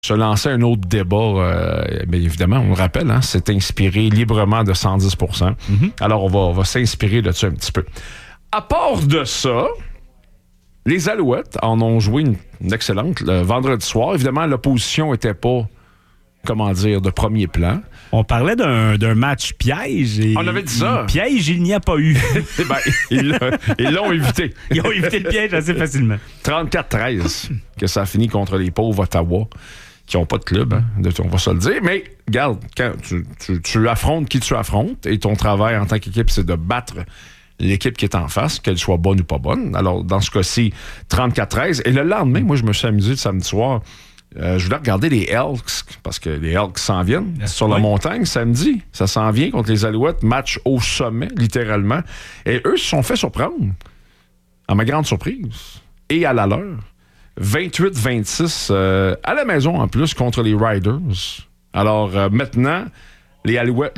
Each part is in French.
se lancer un autre débat, bien évidemment, on le rappelle, hein, c'est inspiré librement de 110 %. Alors, on va s'inspirer de ça un petit peu. À part de ça, les Alouettes en ont joué une excellente le vendredi soir. Évidemment, l'opposition n'était pas, comment dire, de premier plan. On parlait d'un match piège. Et on avait dit ça. Piège, il n'y a pas eu. Ben, ils l'ont évité. Ils ont évité le piège assez facilement. 34-13, que ça a fini contre les pauvres Ottawa, qui n'ont pas de club, hein, on va se le dire. Mais, regarde, quand tu affrontes qui tu affrontes, et ton travail en tant qu'équipe, c'est de battre l'équipe qui est en face, qu'elle soit bonne ou pas bonne. Alors, dans ce cas-ci, 34-13. Et le lendemain, moi, je me suis amusé le samedi soir. Je voulais regarder les Elks, parce que les Elks s'en viennent sur la montagne samedi. Ça s'en vient contre les Alouettes, match au sommet, littéralement. Et eux se sont fait surprendre, à ma grande surprise, et à la leur. 28-26 à la maison, en plus, contre les Riders. Alors, maintenant, les Alouettes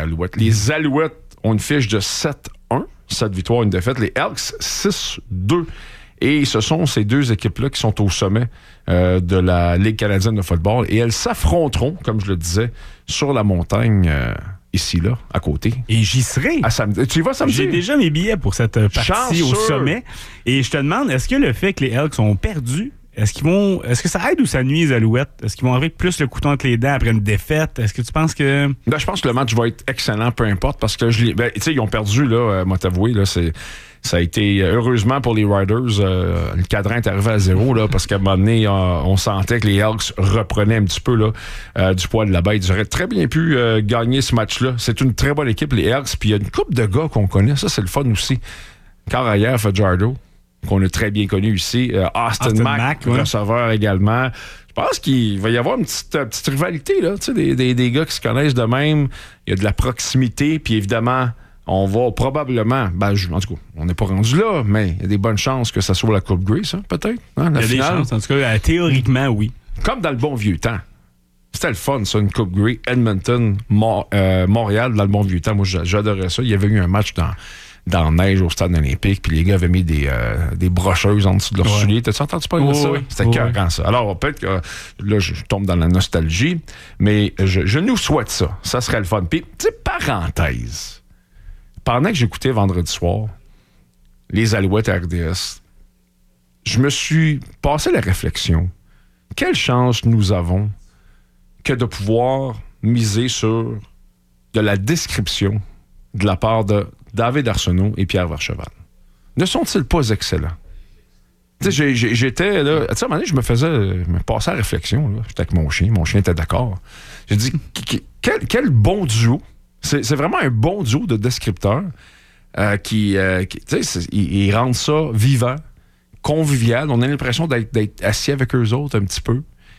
ont une fiche de 7-1, 7 victoires, une défaite. Les Elks, 6-2. Et ce sont ces deux équipes-là qui sont au sommet de la Ligue canadienne de football. Et elles s'affronteront, comme je le disais, sur la montagne, ici, là, à côté. Et j'y serai. À samedi. Tu y vas samedi? J'ai déjà mes billets pour cette partie au sommet. Et je te demande, est-ce que le fait que les Elks ont perdu, est-ce que ça aide ou ça nuit les Alouettes? Est-ce qu'ils vont arriver plus le couteau entre les dents après une défaite? Est-ce que tu penses que... Ben, je pense que le match va être excellent, peu importe, parce que tu sais, ils ont perdu, là, moi t'avouer, là, ça a été, heureusement pour les Riders, le cadran est arrivé à 0, là, parce qu'à un moment donné, on sentait que les Elks reprenaient un petit peu là, du poids de la bête. Ils auraient très bien pu gagner ce match-là. C'est une très bonne équipe, les Elks, puis il y a une couple de gars qu'on connaît, ça c'est le fun aussi. Carrière Fajardo, qu'on a très bien connu ici. Austin Mack, receveur également. Je pense qu'il va y avoir une petite rivalité, là, tu sais, des gars qui se connaissent de même. Il y a de la proximité, puis évidemment... On va probablement, en tout cas, on n'est pas rendu là, mais il y a des bonnes chances que ça soit la Coupe Grey, ça, peut-être. Hein, il y a des chances, en tout cas, théoriquement, oui. Comme dans le bon vieux temps. C'était le fun, ça, une Coupe Grey. Edmonton, Montréal, dans le bon vieux temps. Moi, j'adorais ça. Il y avait eu un match dans la neige au stade olympique, puis les gars avaient mis des brocheuses en dessous de leurs souliers. T'as-tu entendu parler de ça? Oui. C'était écœurant, ça. Alors, peut-être que là, je tombe dans la nostalgie, mais je nous souhaite ça. Ça serait le fun. Puis, tu sais, parenthèse... Pendant que j'écoutais vendredi soir les Alouettes à RDS, je me suis passé la réflexion. Quelle chance nous avons que de pouvoir miser sur de la description de la part de David Arsenault et Pierre Vercheval. Ne sont-ils pas excellents? Tu sais, j'étais là... Tu sais, à un moment donné, je me passais la réflexion. Là. J'étais avec mon chien était d'accord. J'ai dit, quel bon duo. C'est vraiment un bon duo de descripteurs qui tu sais, ils rendent ça vivant, convivial. On a l'impression d'être assis avec eux autres un petit peu.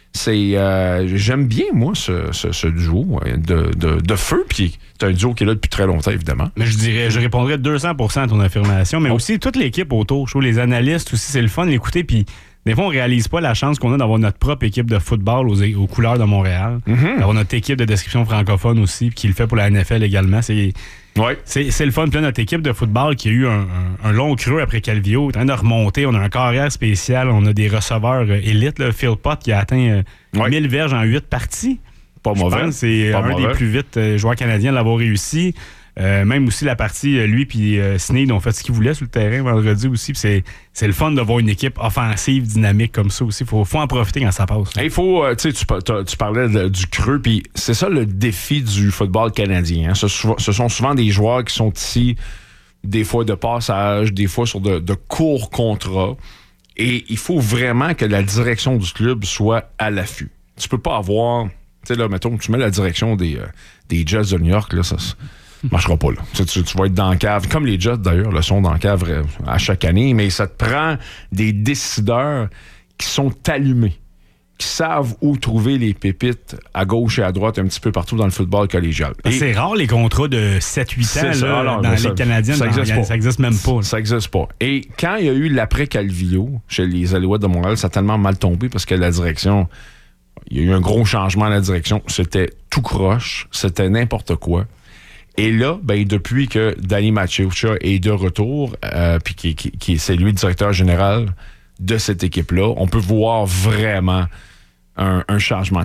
J'aime bien, moi, ce duo de feu. Puis c'est un duo qui est là depuis très longtemps, évidemment. Mais je répondrais 200% à ton affirmation. Mais aussi, toute l'équipe autour, je trouve, les analystes aussi, c'est le fun d'écouter. Puis des fois, on réalise pas la chance qu'on a d'avoir notre propre équipe de football aux couleurs de Montréal. D'avoir notre équipe de description francophone aussi, qui le fait pour la NFL également. C'est le fun. Puis là, notre équipe de football qui a eu un long creux après Calvillo, est en train de remonter. On a un carrière spécial. On a des receveurs élites. Là. Phil Pott qui a atteint 1000 verges en 8 parties. Pas mauvais. Je pense que c'est des plus vite joueurs canadiens de l'avoir réussi. Même aussi la partie, lui puis Sneed ont fait ce qu'ils voulaient sur le terrain vendredi aussi. C'est le fun de voir une équipe offensive, dynamique comme ça aussi. Faut en profiter quand ça passe. Il faut, tu parlais du creux, puis c'est ça le défi du football canadien. Hein. Ce sont souvent des joueurs qui sont ici, des fois de passage, des fois sur de courts contrats. Et il faut vraiment que la direction du club soit à l'affût. Tu peux pas avoir, tu sais là, mettons, tu mets la direction des Jets de New York, là, ça marchera pas, là. Tu vas être dans la cave, comme les Jets, d'ailleurs, le sont dans la cave à chaque année, mais ça te prend des décideurs qui sont allumés, qui savent où trouver les pépites à gauche et à droite, un petit peu partout dans le football collégial. C'est rare, les contrats de 7-8 ans là, dans les Canadiennes. Ça n'existe même pas. Ça n'existe pas. Et quand il y a eu l'après-Calvillo, chez les Alouettes de Montréal, ça a tellement mal tombé parce que la direction... Il y a eu un gros changement à la direction. C'était tout croche. C'était n'importe quoi. Et là, depuis que Danny Maciucha est de retour, puis c'est lui le directeur général de cette équipe-là, on peut voir vraiment un changement.